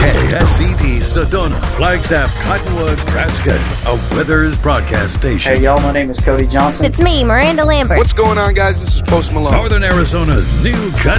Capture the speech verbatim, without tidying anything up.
K S E D Sedona, Flagstaff, Cottonwood, Nebraska, a Withers broadcast station. Hey, y'all, my name is Cody Johnson. It's me, Miranda Lambert. What's going on, guys? This is Post Malone. Northern Arizona's new country